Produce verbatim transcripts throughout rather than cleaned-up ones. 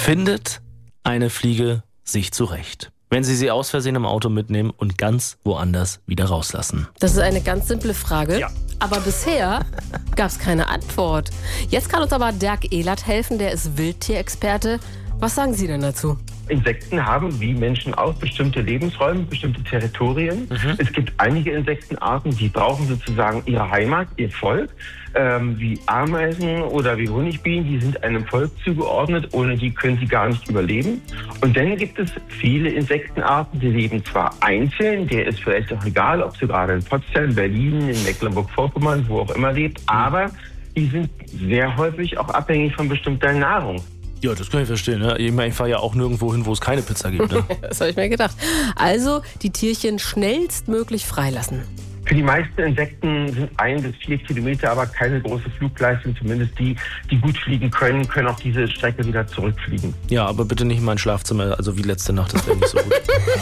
Findet eine Fliege sich zurecht, wenn Sie sie aus Versehen im Auto mitnehmen und ganz woanders wieder rauslassen? Das ist eine ganz simple Frage, Ja. aber bisher gab es keine Antwort. Jetzt kann uns aber Dirk Ehlert helfen, der ist Wildtierexperte. Was sagen Sie denn dazu? Insekten haben wie Menschen auch bestimmte Lebensräume, bestimmte Territorien. Mhm. Es gibt einige Insektenarten, die brauchen sozusagen ihre Heimat, ihr Volk, ähm, wie Ameisen oder wie Honigbienen, die sind einem Volk zugeordnet, ohne die können sie gar nicht überleben. Und dann gibt es viele Insektenarten, die leben zwar einzeln, der ist vielleicht auch egal, ob sie gerade in Potsdam, Berlin, in Mecklenburg-Vorpommern, wo auch immer lebt, aber die sind sehr häufig auch abhängig von bestimmter Nahrung. Ja, das kann ich verstehen. Ne? Ich fahre ja auch nirgendwo hin, wo es keine Pizza gibt. Ne? Das habe ich mir gedacht. Also die Tierchen schnellstmöglich freilassen. Für die meisten Insekten sind ein bis vier Kilometer aber keine große Flugleistung. Zumindest die, die gut fliegen können, können auch diese Strecke wieder zurückfliegen. Ja, aber bitte nicht in mein Schlafzimmer, also wie letzte Nacht, das wäre nicht so gut.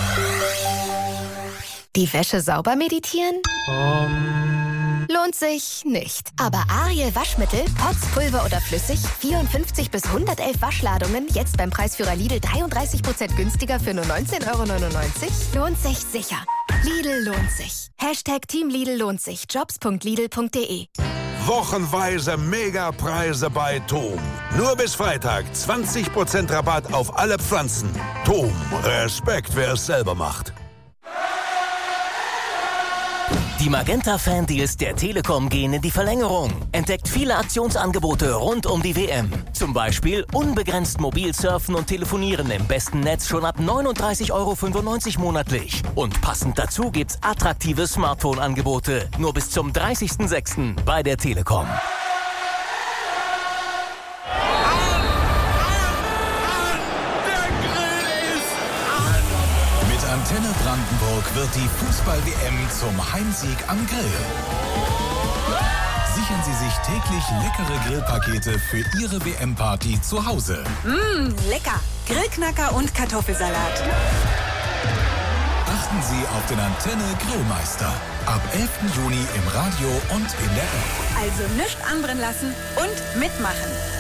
Die Wäsche sauber meditieren? Um. Lohnt sich nicht. Aber Ariel Waschmittel, Pots, Pulver oder flüssig, vierundfünfzig bis hundertelf Waschladungen, jetzt beim Preisführer Lidl dreiunddreißig Prozent günstiger für nur neunzehn Euro neunundneunzig? Lohnt sich sicher. Lidl lohnt sich. Hashtag Team Lidl lohnt sich. Jobs punkt lidl punkt de. Wochenweise Megapreise bei Tom. Nur bis Freitag zwanzig Prozent Rabatt auf alle Pflanzen. Tom, Respekt, wer es selber macht. Die Magenta-Fan-Deals der Telekom gehen in die Verlängerung. Entdeckt viele Aktionsangebote rund um die W M. Zum Beispiel unbegrenzt mobil surfen und telefonieren im besten Netz schon ab neununddreißig Euro fünfundneunzig monatlich. Und passend dazu gibt's attraktive Smartphone-Angebote. Nur bis zum dreißigsten sechsten bei der Telekom. Antenne Brandenburg wird die Fußball-W M zum Heimsieg am Grill. Sichern Sie sich täglich leckere Grillpakete für Ihre W M-Party zu Hause. Mmh, lecker. Grillknacker und Kartoffelsalat. Achten Sie auf den Antenne Grillmeister. Ab elften Juni im Radio und in der App. Also nichts anbrennen lassen und mitmachen.